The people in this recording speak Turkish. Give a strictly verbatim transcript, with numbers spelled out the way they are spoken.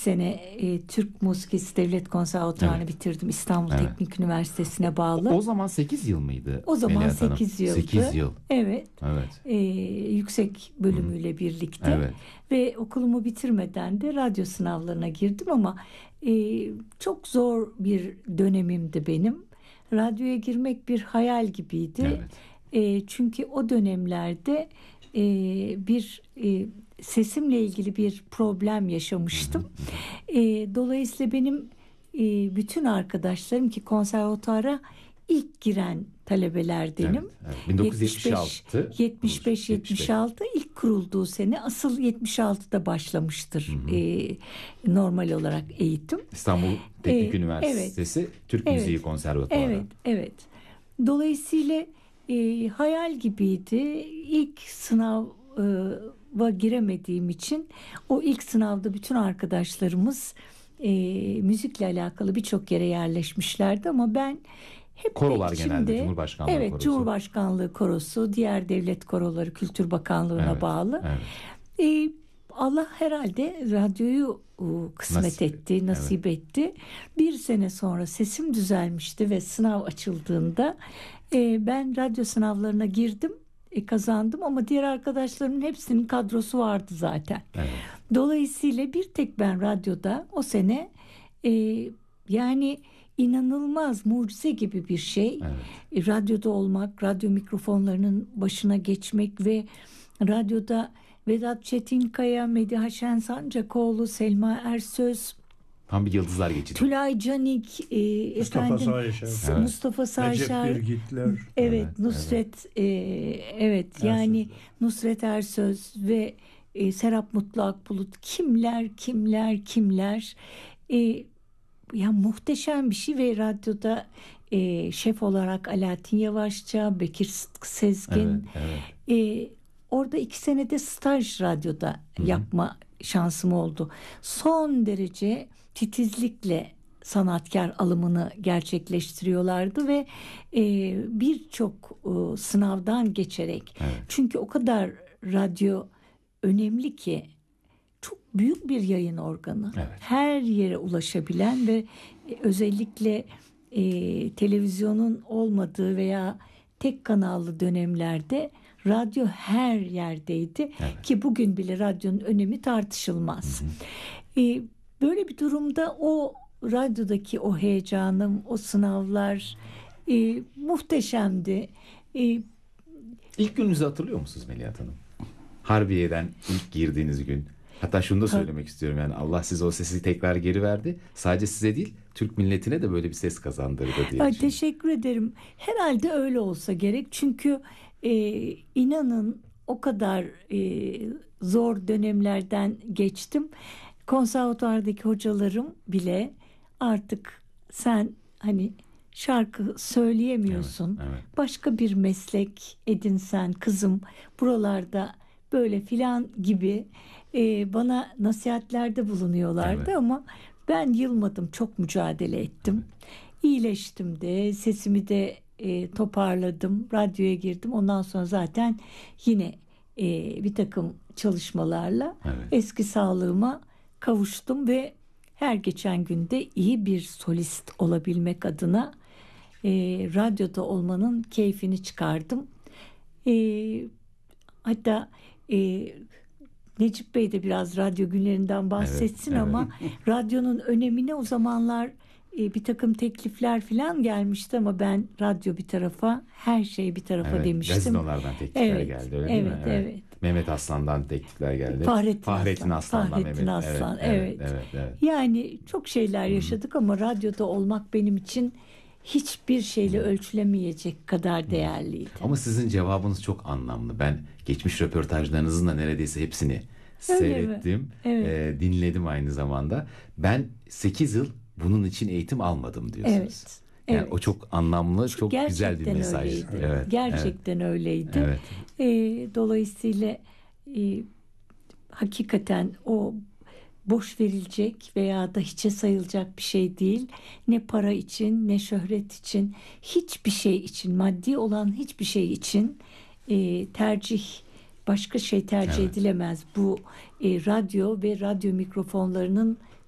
sene e, Türk Musikisi Devlet Konservatuvarı'nı Evet. bitirdim. İstanbul Evet. Teknik Üniversitesi'ne bağlı. O, o zaman sekiz yıl mıydı? O zaman Melahat Hanım? sekiz yıldı. sekiz yıl. Evet. Evet. E, yüksek bölümüyle birlikte. Evet. Ve okulumu bitirmeden de radyo sınavlarına girdim ama e, çok zor bir dönemimdi benim. Radyoya girmek bir hayal gibiydi. Evet. E, çünkü o dönemlerde e, bir e, sesimle ilgili bir problem yaşamıştım. E, dolayısıyla benim e, bütün arkadaşlarım ki konservatuara ilk giren talebelerdenim. Evet, evet. bin dokuz yüz yetmiş altı yetmiş beş yetmiş altı ilk kurulduğu sene, asıl yetmiş altıda başlamıştır Hı hı. E, normal olarak eğitim. İstanbul Teknik Ee, Üniversitesi evet. Türk Evet. Müziği Konservatuvarı. Evet, evet. Dolayısıyla e, hayal gibiydi. İlk sınava giremediğim için o ilk sınavda bütün arkadaşlarımız e, müzikle alakalı birçok yere yerleşmişlerdi ama ben hep Korolar içimde, genelde Cumhurbaşkanlığı evet, Korosu. Cumhurbaşkanlığı Korosu, diğer devlet koroları Kültür Bakanlığı'na Evet, bağlı. evet. E, Allah herhalde radyoyu uh, kısmet Nasip etti, nasip evet. etti. Bir sene sonra sesim düzelmişti ve sınav açıldığında e, ben radyo sınavlarına girdim, e, kazandım ama diğer arkadaşlarımın hepsinin kadrosu vardı zaten. Evet. Dolayısıyla bir tek ben radyoda o sene e, yani inanılmaz mucize gibi bir şey. Evet. E, radyoda olmak, radyo mikrofonlarının başına geçmek ve radyoda Vedat Çetinkaya, Mediha Şen Sancakoğlu, Selma Ersöz, Tam bir yıldızlar geçidi. Tülay Canik, e, Mustafa efendim, Sayışar, evet. Mustafa Sayışar, Recep Birgitler. evet, Evet, Nusret, evet, e, evet yani Nusret Ersöz ve e, Serap Mutlu Akbulut, kimler kimler kimler, e, ya muhteşem bir şey ve radyoda e, şef olarak Alaaddin Yavaşça, Bekir Sıtkı Sezgin, Evet, evet. e, orada iki senede staj radyoda Hı-hı. yapma şansım oldu. Son derece titizlikle sanatkar alımını gerçekleştiriyorlardı ve e, birçok e, sınavdan geçerek, Evet. çünkü o kadar radyo önemli ki, çok büyük bir yayın organı. Evet. Her yere ulaşabilen ve özellikle e, televizyonun olmadığı veya tek kanallı dönemlerde radyo her yerdeydi. Evet. Ki bugün bile radyonun önemi tartışılmaz. Hı hı. E, böyle bir durumda o radyodaki o heyecanım, o sınavlar e, muhteşemdi. E, İlk gününüzü hatırlıyor musunuz Melahat Hanım? Harbiye'den ilk girdiğiniz gün. Hatta şunu da söylemek istiyorum, yani Allah size o sesi tekrar geri verdi. Sadece size değil, Türk milletine de böyle bir ses kazandırdı diye. Ay, teşekkür ederim. Herhalde öyle olsa gerek. Çünkü e, inanın o kadar e, zor dönemlerden geçtim. Konservatuvardaki hocalarım bile artık sen hani şarkı söyleyemiyorsun. Evet, evet. Başka bir meslek edinsen kızım, buralarda böyle filan gibi e, bana nasihatlerde bulunuyorlardı. Evet. Ama ben yılmadım, çok mücadele ettim. İyileştim de, sesimi de e, toparladım, radyoya girdim. Ondan sonra zaten yine e, bir takım çalışmalarla Evet. eski sağlığıma kavuştum ve her geçen günde iyi bir solist olabilmek adına e, radyoda olmanın keyfini çıkardım. E, hatta e, Necip Bey de biraz radyo günlerinden bahsetsin, Evet, ama radyonun önemine o zamanlar e, bir takım teklifler falan gelmişti ama ben radyo bir tarafa, her şey bir tarafa Evet, demiştim. gazinolardan teklifler Evet, geldi, öyle evet, değil mi? Evet. evet. Mehmet Aslan'dan teklifler geldi. Fahrettin, Fahrettin Aslan. Aslan'dan Fahrettin Mehmet. Aslan, Evet, evet. evet, evet. Yani çok şeyler yaşadık ama radyoda olmak benim için hiçbir şeyle ölçülemeyecek kadar değerliydi. Ama sizin cevabınız çok anlamlı. Ben geçmiş röportajlarınızın da neredeyse hepsini Öyle seyrettim, mi? Evet. e, dinledim aynı zamanda. Ben sekiz yıl bunun için eğitim almadım diyorsunuz. Evet. Yani Evet. o çok anlamlı, çok Gerçekten güzel bir mesaj. öyleydi. Evet, Gerçekten evet. öyleydi. Evet. E, dolayısıyla e, hakikaten o boş verilecek veya da hiçe sayılacak bir şey değil. Ne para için, ne şöhret için, hiçbir şey için, maddi olan hiçbir şey için e, tercih, başka şey tercih Evet. edilemez. Bu e, radyo ve radyo mikrofonlarının